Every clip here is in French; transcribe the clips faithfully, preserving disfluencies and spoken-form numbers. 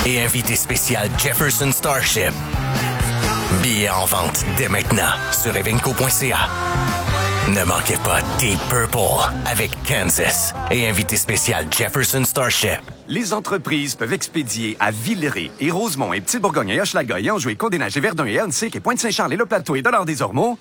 et invité spécial Jefferson Starship. Billets en vente dès maintenant sur evenco point c a. Ne manquez pas Deep Purple avec Kansas et invité spécial Jefferson Starship. Les entreprises peuvent expédier à Villeray et Rosemont et Petit-Bourgogne et Hochelaga et Anjou et Côte-des-Neiges et Verdun et Huntsic et Pointe-Saint-Charles et Le Plateau et Dollard-des-Ormeaux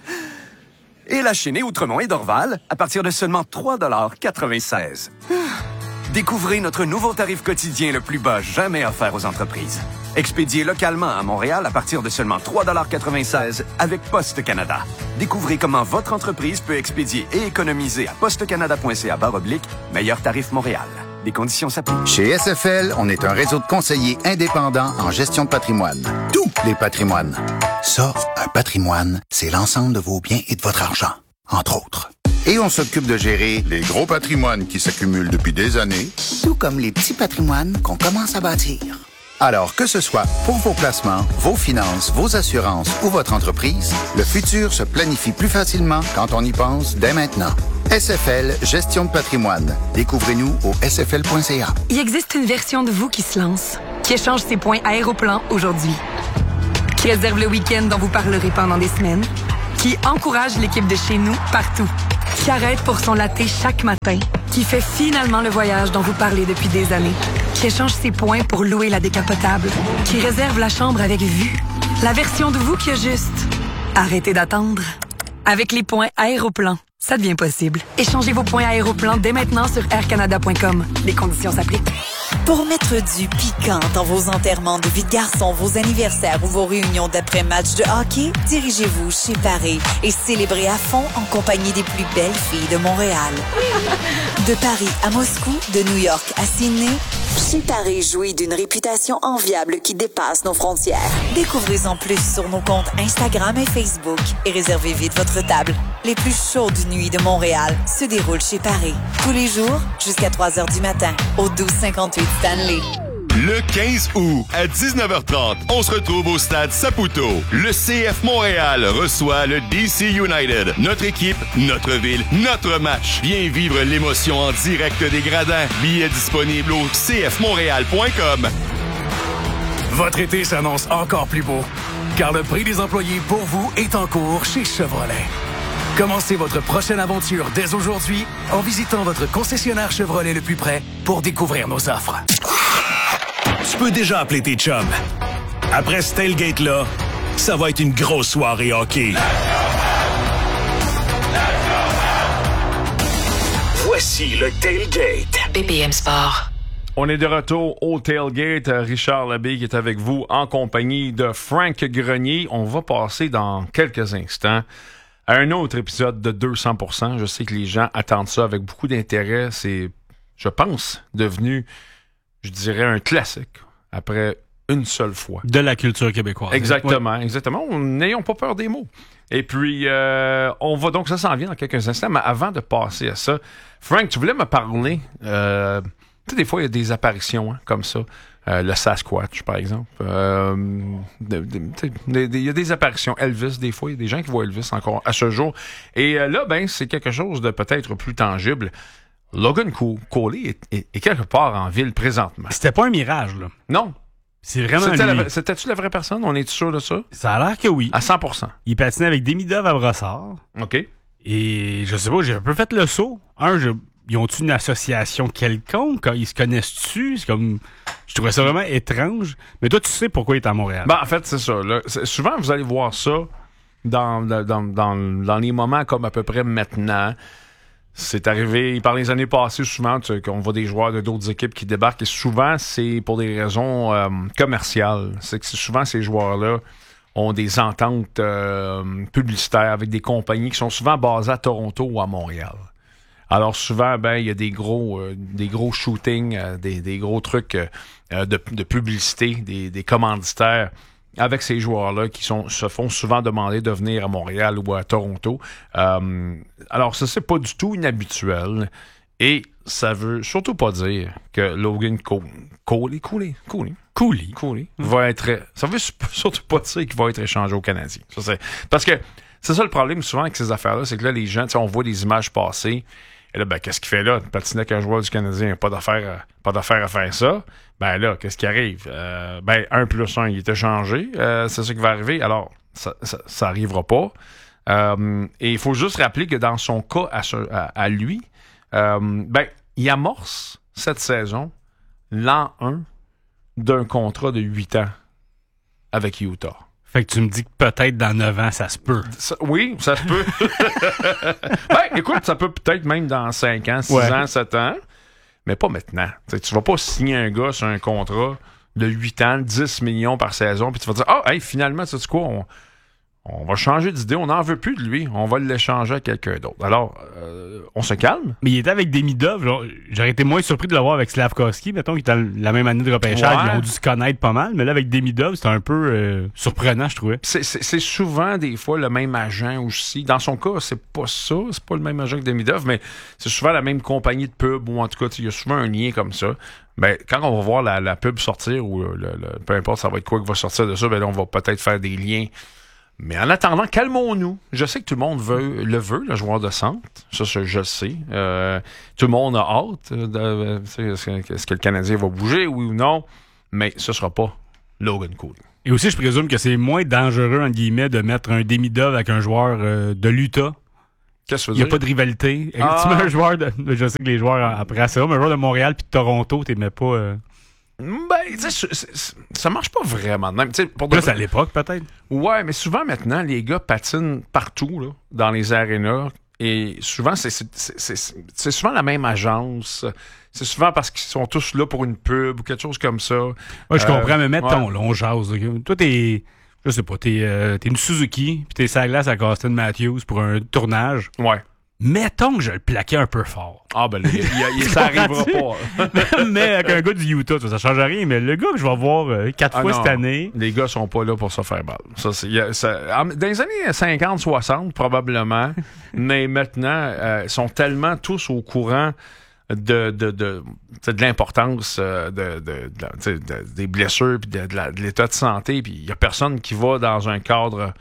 et La Chênaie, Outremont et Dorval à partir de seulement trois dollars quatre-vingt-seize. Découvrez notre nouveau tarif quotidien le plus bas jamais offert aux entreprises. Expédié localement à Montréal à partir de seulement trois dollars quatre-vingt-seize avec Poste Canada. Découvrez comment votre entreprise peut expédier et économiser à postecanada point c a barre oblique meilleur tarif Montréal. Des conditions s'appliquent. Chez S F L, on est un réseau de conseillers indépendants en gestion de patrimoine. Tous les patrimoines. Ça, un patrimoine, c'est l'ensemble de vos biens et de votre argent, entre autres. Et on s'occupe de gérer les gros patrimoines qui s'accumulent depuis des années, tout comme les petits patrimoines qu'on commence à bâtir. Alors, que ce soit pour vos placements, vos finances, vos assurances ou votre entreprise, le futur se planifie plus facilement quand on y pense dès maintenant. S F L, gestion de patrimoine. Découvrez-nous au s f l point c a. Il existe une version de vous qui se lance, qui échange ses points Aéroplan aujourd'hui, qui réserve le week-end dont vous parlerez pendant des semaines, qui encourage l'équipe de chez nous partout, qui arrête pour son latte chaque matin, qui fait finalement le voyage dont vous parlez depuis des années, qui échange ses points pour louer la décapotable, qui réserve la chambre avec vue. La version de vous qui a juste arrêtez d'attendre. Avec les points Aéroplan, ça devient possible. Échangez vos points Aéroplan dès maintenant sur air canada point com. Les conditions s'appliquent. Pour mettre du piquant dans vos enterrements de vie de garçon, vos anniversaires ou vos réunions d'après-match de hockey, dirigez-vous chez Paris et célébrez à fond en compagnie des plus belles filles de Montréal. De Paris à Moscou, de New York à Sydney, chez Paris jouit d'une réputation enviable qui dépasse nos frontières. Découvrez-en plus sur nos comptes Instagram et Facebook et réservez vite votre table. Les plus chaudes nuits de Montréal se déroulent chez Paris. Tous les jours, jusqu'à trois heures du matin, au douze cinquante-huit Stanley. Le quinze août, à dix-neuf heures trente, on se retrouve au stade Saputo. Le C F Montréal reçoit le D C United. Notre équipe, notre ville, notre match. Viens vivre l'émotion en direct des gradins. Billets disponibles au c f montréal point com. Votre été s'annonce encore plus beau, car le prix des employés pour vous est en cours chez Chevrolet. Commencez votre prochaine aventure dès aujourd'hui en visitant votre concessionnaire Chevrolet le plus près pour découvrir nos offres. Tu peux déjà appeler tes chums. Après ce tailgate-là, ça va être une grosse soirée hockey. Voici le tailgate. B P M Sport. On est de retour au tailgate. Richard Labbé qui est avec vous en compagnie de Frank Grenier. On va passer dans quelques instants à un autre épisode de deux cents pour cent. Je sais que les gens attendent ça avec beaucoup d'intérêt. C'est, je pense, devenu, je dirais, un classique après une seule fois. De la culture québécoise. Exactement, ouais. exactement. N'ayons pas peur des mots. Et puis, euh, on va donc, ça s'en vient dans quelques instants, mais avant de passer à ça, Frank, tu voulais me parler, euh, tu sais, des fois, il y a des apparitions hein, comme ça. Euh, le Sasquatch, par exemple. Euh, de, de, de, de, il y a des apparitions. Elvis, des fois, il y a des gens qui voient Elvis encore à ce jour. Et euh, là, ben, c'est quelque chose de peut-être plus tangible. Logan Coley est, est, est quelque part en ville présentement. C'était pas un mirage, là. Non. C'est vraiment C'était lui. la, c'était-tu la vraie personne? On est sûr de ça? Ça a l'air que oui. À cent pour cent. Il patinait avec Demi Dove à Brossard. OK. Et je sais pas, j'ai un peu fait le saut. Un, je, ils ont-tu une association quelconque? Ils se connaissent-tu? C'est comme... Je trouvais ça vraiment étrange. Mais toi, tu sais pourquoi il est à Montréal. Ben, en fait, c'est ça. Là. C'est, souvent, vous allez voir ça dans, dans, dans, dans les moments comme à peu près maintenant. C'est arrivé par les années passées, souvent, tu sais, qu'on voit des joueurs de d'autres équipes qui débarquent. Et souvent, c'est pour des raisons euh, commerciales. C'est que souvent, ces joueurs-là ont des ententes euh, publicitaires avec des compagnies qui sont souvent basées à Toronto ou à Montréal. Alors souvent, ben il y a des gros, euh, des gros shootings, euh, des, des gros trucs euh, de, de publicité, des, des commanditaires avec ces joueurs-là qui sont, se font souvent demander de venir à Montréal ou à Toronto. Euh, alors ça, c'est pas du tout inhabituel. Et ça veut surtout pas dire que Logan Coley, Coley, Coley, Coley, Coley, Coley mm. va être... Ça veut surtout pas dire qu'il va être échangé au Canadien. Ça, c'est, parce que c'est ça le problème souvent avec ces affaires-là, c'est que là, les gens, on voit des images passer Et là, ben, qu'est-ce qu'il fait là? Patiner avec un joueur du Canadien, pas d'affaire à, pas d'affaire à faire ça. Ben là, qu'est-ce qui arrive? Euh, ben, un plus un, il est échangé. Euh, c'est ça qui va arriver. Alors, ça, ça, ça arrivera pas. Euh, et il faut juste rappeler que dans son cas à, à, à lui, euh, ben, il amorce cette saison l'an un d'un contrat de huit ans avec Utah. Fait que tu me dis que peut-être dans neuf ans, ça se peut. Ça, oui, ça se peut. Ben, écoute, ça peut peut-être même dans cinq ans, six ouais. ans, sept ans, mais pas maintenant. T'sais, tu vas pas signer un gars sur un contrat de huit ans, dix millions par saison, puis tu vas dire, ah, oh, hey, finalement, sais-tu quoi, on, on va changer d'idée, on n'en veut plus de lui, on va l'échanger à quelqu'un d'autre. Alors, euh, on se calme. Mais il était avec Demidov, genre, j'aurais été moins surpris de l'avoir avec Slavkovski, mettons, qui était la même année de repêchage, ouais. Ils ont dû se connaître pas mal, mais là, avec Demidov, c'était un peu euh, surprenant, je trouvais. C'est, c'est, c'est souvent, des fois, le même agent aussi. Dans son cas, c'est pas ça, c'est pas le même agent que Demidov, mais c'est souvent la même compagnie de pub, ou en tout cas, il y a souvent un lien comme ça. Ben, quand on va voir la, la pub sortir, ou le, le, peu importe, ça va être quoi qui va sortir de ça, ben là, on va peut-être faire des liens. Mais en attendant, calmons-nous. Je sais que tout le monde veut, le veut, le joueur de centre. Ça, je le sais. Euh, tout le monde a hâte. De, est-ce, que, est-ce que le Canadien va bouger, oui ou non? Mais ce sera pas Logan Cooley. Et aussi, je présume que c'est moins dangereux, entre guillemets, de mettre un Demidov avec un joueur euh, de l'Utah. Qu'est-ce que tu veux dire? Il n'y a pas de rivalité. Ah. Tu mets un joueur de... Je sais que les joueurs, après ça, mais un joueur de Montréal puis de Toronto, tu n'aimais pas... Euh... Ben, tu sais, ça marche pas vraiment. Même, pour Plus à l'époque, peut-être. Ouais, mais souvent, maintenant, les gars patinent partout, là, dans les arénas. Et souvent, c'est, c'est, c'est, c'est, c'est souvent la même agence. C'est souvent parce qu'ils sont tous là pour une pub ou quelque chose comme ça. Ouais, je comprends, euh, mais mettons, ouais. là, on jase. Okay? Toi, t'es, je sais pas, t'es, euh, t'es une Suzuki, puis t'es sur la glace à Austin Matthews pour un tournage. Ouais. Mettons que je le plaquais un peu fort. Ah, ben, là, y a, y a, ça arrivera pas. Mais avec un gars du Utah, ça, ça change rien. Mais le gars que je vais voir euh, quatre ah fois non, cette année. Les gars sont pas là pour se faire mal. Ça, c'est, y a, ça, dans les années cinquante soixante, probablement. Mais maintenant, euh, ils sont tellement tous au courant de, de, de, de, de l'importance de, de, de, de, de, des blessures et de, de, la, de l'état de santé. Puis il y a personne qui va dans un cadre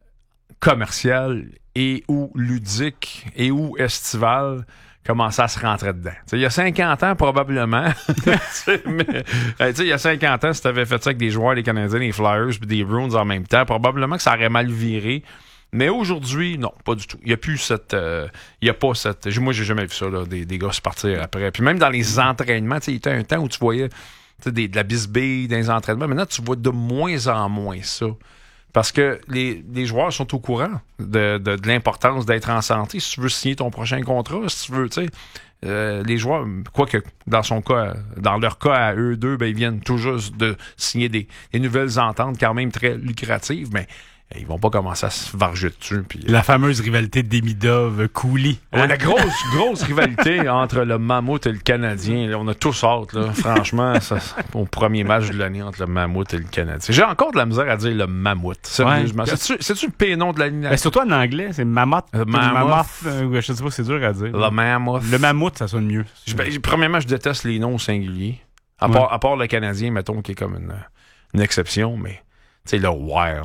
commercial et ou ludique et ou estival commencer à se rentrer dedans. T'sais, il y a cinquante ans, probablement. mais, il y a cinquante ans, si tu avais fait ça avec des joueurs des Canadiens, des Flyers puis des Bruins en même temps, probablement que ça aurait mal viré. Mais aujourd'hui, non, pas du tout. Il n'y a plus cette... Il euh, n'y a pas cette... Moi, j'ai jamais vu ça, là, des, des gars se partir après. Puis même dans les entraînements, il y a un temps où tu voyais des, de la bisbille dans les entraînements. Maintenant, tu vois de moins en moins ça. Parce que les, les joueurs sont au courant de, de, de l'importance d'être en santé. Si tu veux signer ton prochain contrat, si tu veux, tu sais, euh, les joueurs, quoique dans son cas, dans leur cas à eux deux, ben, ils viennent tout juste de signer des, des nouvelles ententes quand même très lucratives, mais ils vont pas commencer à se varger dessus. Puis, la fameuse rivalité de Demidov-Cooley. Hein? Ouais, la grosse, grosse rivalité entre le Mammouth et le Canadien. Là, on a tous hâte, là. Franchement, ça, au premier match de l'année entre le Mammouth et le Canadien. J'ai encore de la misère à dire le Mammouth. Sérieusement. Ouais. C'est-tu, c'est-tu le P nom de la ligne? Ben, surtout en anglais, c'est Mammoth. Le Mammoth. Euh, je sais pas, c'est dur à dire. Le Mammoth. Le Mammouth, ça sonne mieux. Je, ben, premièrement, je déteste les noms singuliers. À, ouais. part, à part le Canadien, mettons, qui est comme une, une exception, mais tu sais, le Wild.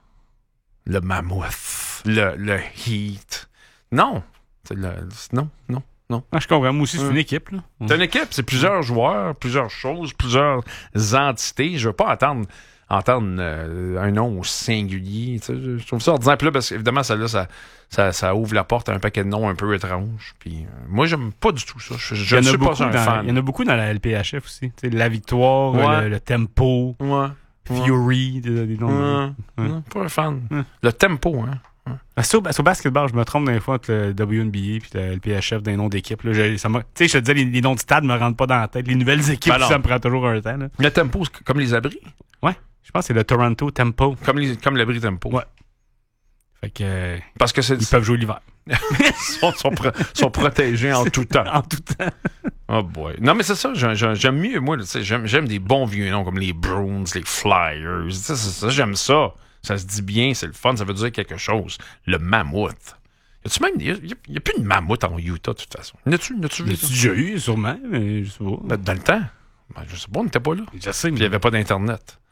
Le Mammoth, le, le Heat. Non. C'est le, non, non, non. Ah, je comprends. Moi aussi, c'est hum. une équipe. Là. C'est une équipe, c'est plusieurs joueurs, plusieurs choses, plusieurs entités. Je veux pas entendre, entendre euh, un nom singulier. Je trouve ça ordinaire. Puis là, parce qu'évidemment, ça, là, ça, ça, ça ouvre la porte à un paquet de noms un peu étranges. Puis euh, moi, j'aime pas du tout ça. Je, je ne suis pas un dans, fan. Il y en a beaucoup dans la L P H F aussi. T'sais, la victoire, ouais. le, le tempo. Ouais. Fury, des, des noms. Mmh, ouais. Mmh, pas un fan. Mmh. Le tempo, hein. Ouais. Sur, sur basketball, je me trompe des fois entre le W N B A et le L P H F des noms d'équipes. Tu sais, je te disais, les, les noms de stade me rentrent pas dans la tête. Les nouvelles équipes, ben ça me prend toujours un temps. Là. Le tempo, c'est comme les abris? Ouais. Je pense que c'est le Toronto Tempo. Comme, les, comme l'abri tempo. Ouais. Fait que. Euh, Parce que c'est. Ils peuvent jouer l'hiver. Ils sont, sont, pro- sont protégés en tout temps. En tout temps. Oh boy. Non, mais c'est ça. J'aime, j'aime mieux, moi. J'aime, j'aime des bons vieux noms comme les Bruins, les Flyers. Ça, ça, j'aime ça. Ça se dit bien, c'est le fun, ça veut dire quelque chose. Le Mammouth. Y a-tu même. Il n'y a, a plus de mammouth en Utah, de toute façon. Y a-tu, y a-tu vu ça? Déjà eu, sûrement, mais je sais pas. Ben, dans le temps. Ben, je sais pas, on n'était pas là. Je sais, mais. Puis il n'y avait pas d'Internet.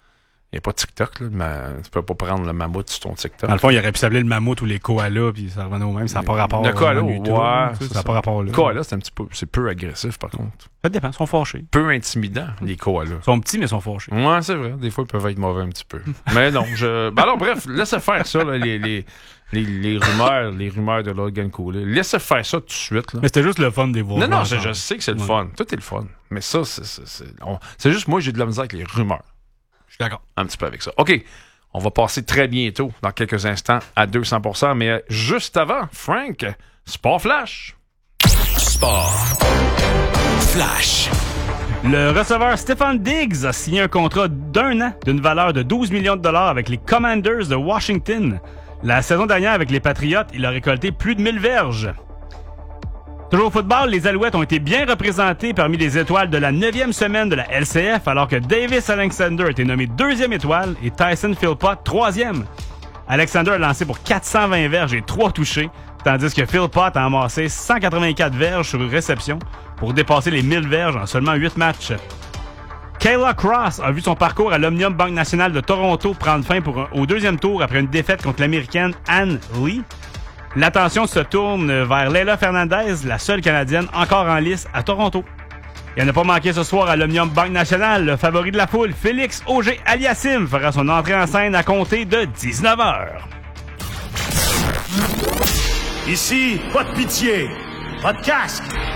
Il n'y a pas de TikTok, là. Ma... Tu peux pas prendre le mammouth sur ton TikTok. Dans le fond, il aurait pu s'appeler le mammouth ou les koalas, puis ça revenait au même. Ça n'a pas rapport. Le koala, au ouais. YouTube, ça n'a pas rapport là. Le koala, c'est un petit peu, c'est peu agressif, par contre. Ça dépend, ils sont fâchés. Peu intimidant, les koalas. Ils sont petits, mais ils sont fâchés. Ouais, c'est vrai. Des fois, ils peuvent être mauvais un petit peu. Mais non, je... Ben alors, bref, laissez faire ça, là, les, les, les, les rumeurs, les rumeurs de Logan Cooley. Laissez faire ça tout de suite, là. Mais c'était juste le fun des voir. Non, non, je, je sais que c'est le ouais. fun. Tout est le fun. Mais ça, c'est, c'est, c'est, on... c'est juste moi, j'ai de la misère avec les rumeurs. Je suis d'accord. Un petit peu avec ça. OK. On va passer très bientôt, dans quelques instants, à deux cents pour cent. Mais juste avant, Frank, Sport Flash. Sport Flash. Le receveur Stefon Diggs a signé un contrat d'un an d'une valeur de douze millions de dollars avec les Commanders de Washington. La saison dernière, avec les Patriots, il a récolté plus de mille verges. Toujours au football, les Alouettes ont été bien représentées parmi les étoiles de la neuvième semaine de la L C F, alors que Davis Alexander a été nommé deuxième étoile et Tyson Philpott troisième. Alexander a lancé pour quatre cent vingt verges et trois touchés, tandis que Philpott a amassé cent quatre-vingt-quatre verges sur une réception pour dépasser les mille verges en seulement huit matchs. Kayla Cross a vu son parcours à l'Omnium Banque Nationale de Toronto prendre fin pour un, au deuxième tour après une défaite contre l'Américaine Ann Lee. L'attention se tourne vers Leila Fernandez, la seule Canadienne encore en lice à Toronto. Et à ne pas manquer ce soir à l'Omnium Banque Nationale, le favori de la foule, Félix Auger-Aliassime, fera son entrée en scène à compter de dix-neuf heures. Ici, pas de pitié, pas de casque,